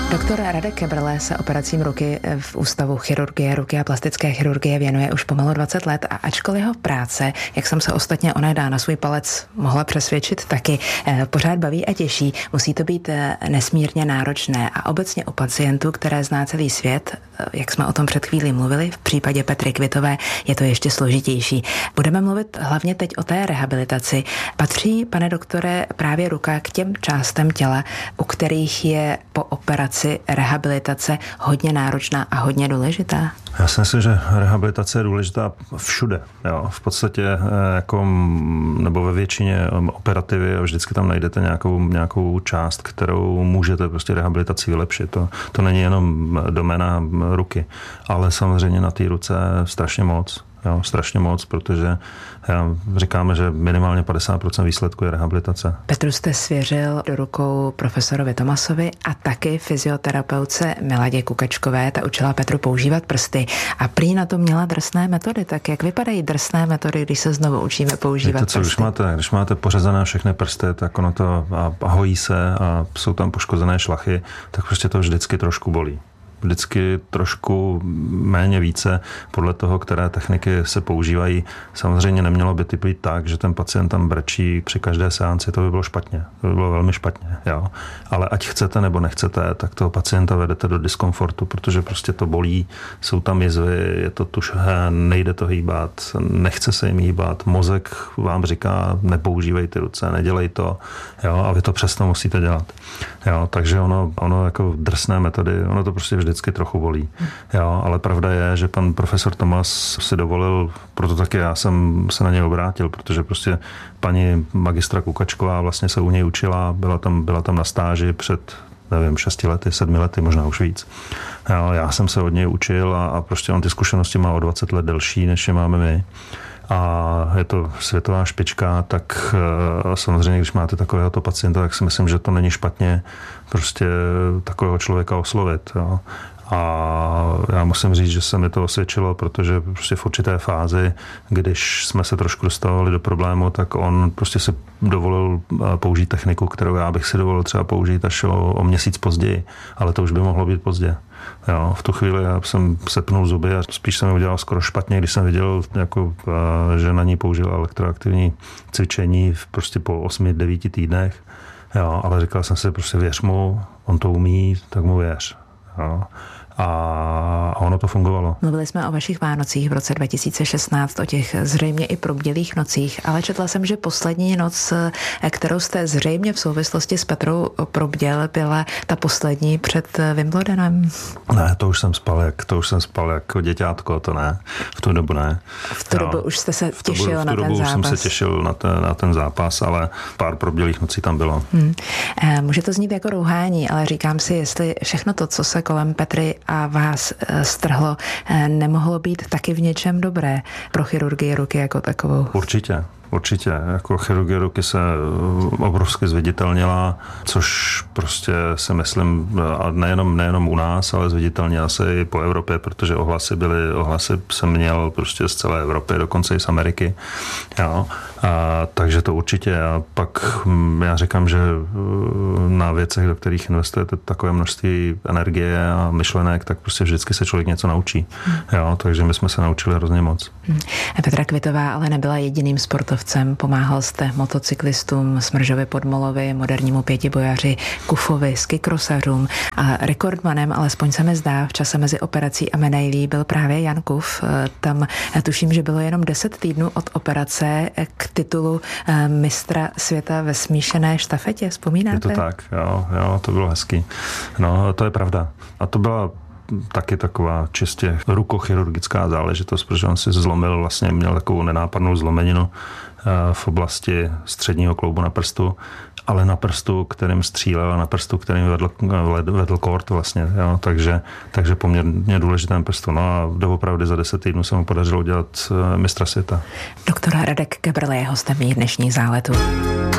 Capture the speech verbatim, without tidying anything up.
Doktor Radek Kebrle se operacím ruky v Ústavu chirurgie, ruky a plastické chirurgie věnuje už pomalu dvacet let a ačkoliv jeho práce, jak jsem se ostatně onedá na svůj palec mohla přesvědčit, taky pořád baví a těší, musí to být nesmírně náročné a obecně u pacientů, které zná celý svět, jak jsme o tom před chvílí mluvili, v případě Petry Kvitové je to ještě složitější. Budeme mluvit hlavně teď o té rehabilitaci. Patří, pane doktore, právě ruka k těm částem těla, u kterých je po operaci rehabilitace hodně náročná a hodně důležitá? Já si myslím, že rehabilitace je důležitá všude. Jo. V podstatě jako, nebo ve většině operativy vždycky tam najdete nějakou, nějakou část, kterou můžete prostě rehabilitací vylepšit. To, to není jenom doména ruky, ale samozřejmě na té ruce strašně moc. Jo, strašně moc, protože já, říkáme, že minimálně padesát procent výsledku je rehabilitace. Petru jste svěřil do rukou profesorovi Tomasovi a taky fyzioterapeutce Miladě Kukačkové. Ta učila Petru používat prsty a prý na to měla drsné metody. Tak jak vypadají drsné metody, když se znovu učíme používat Víte co, prsty? Když máte, když máte pořezané všechny prsty, tak ono to a, a hojí se a jsou tam poškozené šlachy, tak prostě to vždycky trošku bolí. Vždycky trošku méně více podle toho, které techniky se používají. Samozřejmě nemělo by to být tak, že ten pacient tam brečí při každé seanci, to by bylo špatně. To by bylo velmi špatně, jo. Ale ať chcete nebo nechcete, tak toho pacienta vedete do diskomfortu, protože prostě to bolí, jsou tam jizvy, je to tušné, nejde to hýbat, nechce se jim hýbat, mozek vám říká, nepoužívej ty ruce, nedělej to, jo, a vy to přesto musíte dělat. Jo, takže ono, ono jako drsné metody, ono to prostě vždycky trochu bolí. Jo, ale pravda je, že pan profesor Tomas si dovolil, proto taky já jsem se na něj obrátil, protože prostě paní magistra Kukačková vlastně se u něj učila, byla tam, byla tam na stáži před nevím, šesti lety, sedmi lety, možná už víc. Jo, já jsem se od něj učil a, a prostě on ty zkušenosti má o dvacet let delší, než je máme my. A je to světová špička, tak samozřejmě, když máte takovéhoto pacienta, tak si myslím, že to není špatně prostě takového člověka oslovit. Jo. A já musím říct, že se mi to osvědčilo, protože prostě v určité fázi, když jsme se trošku dostávali do problému, tak on prostě si dovolil použít techniku, kterou já bych si dovolil třeba použít až o, o měsíc později, ale to už by mohlo být pozdě. Jo, v tu chvíli já jsem sepnul zuby a spíš jsem udělal skoro špatně, když jsem viděl, jako, že na ní použil elektroaktivní cvičení prostě po osmi devíti týdnech. Jo, ale říkal jsem si, prostě věř mu, on to umí, tak mu věř. Jo. A ono to fungovalo. Mluvili jsme o vašich Vánocích v roce dva tisíce šestnáct, o těch zřejmě i probdělých nocích, ale četla jsem, že poslední noc, kterou jste zřejmě v souvislosti s Petrou probděl, byla ta poslední před Wimbledonem. Ne, to už jsem spal, jak, to už jsem spal jako děťátko, to ne. V tu dobu ne. V tu dobu jo. Už jste se těšil na ten zápas. V tu dobu už jsem se těšil na ten, na ten zápas, ale pár probdělých nocí tam bylo. Hmm. Může to znít jako rouhání, ale říkám si, jestli všechno to, co se kolem Petry a vás strhlo, nemohlo být taky v něčem dobré pro chirurgii ruky jako takovou? Určitě. Určitě, jako chirurgie ruky se obrovsky zviditelnila, což prostě si myslím, a nejenom, nejenom u nás, ale zviditelnila se i po Evropě, protože ohlasy byly, ohlasy jsem měl prostě z celé Evropy, dokonce i z Ameriky. Jo. A, takže to určitě. A pak já říkám, že na věcech, do kterých investujete takové množství energie a myšlenek, tak prostě vždycky se člověk něco naučí. Jo. Takže my jsme se naučili hrozně moc. Petra Kvitová ale nebyla jediným sportovcem. Pomáhal jste motocyklistům Smržovi Podmolovi, modernímu pětibojaři Kufovi, skikrosařům a rekordmanem, alespoň se mi zdá, v čase mezi operací a medailí byl právě Jan Kuf. Tam tuším, že bylo jenom deset týdnů od operace k titulu mistra světa ve smíšené štafetě. Vzpomínáte? Je to tak, jo, jo, to bylo hezký. No, to je pravda. A to byla taky taková čistě rukochirurgická záležitost, protože on si zlomil, vlastně měl takovou nenápadnou zlomeninu v oblasti středního kloubu na prstu, ale na prstu, kterým střílel a na prstu, kterým vedl, vedl kort vlastně, jo, takže, takže poměrně důležitém prstu. No a doopravdy za deset týdnů se mu podařilo dělat mistra světa. Doktor Radek Kebrle je hostem dnešních záletů.